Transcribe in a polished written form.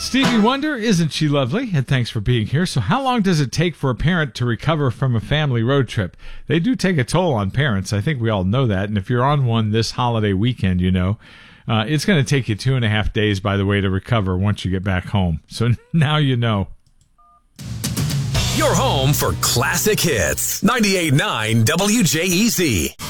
Stevie Wonder, isn't she lovely? And thanks for being here. So how long does it take for a parent to recover from a family road trip? They do take a toll on parents. I think we all know that. And if you're on one this holiday weekend, you know, it's going to take you 2.5 days, by the way, to recover once you get back home. So now you know. Your home for classic hits. 98.9 WJEZ.